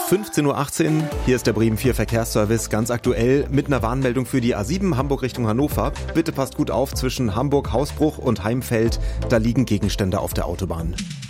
15:18 Uhr, hier ist der Bremen 4 Verkehrsservice, ganz aktuell mit einer Warnmeldung für die A7 Hamburg Richtung Hannover. Bitte passt gut auf, zwischen Hamburg-Hausbruch und Heimfeld, da liegen Gegenstände auf der Autobahn.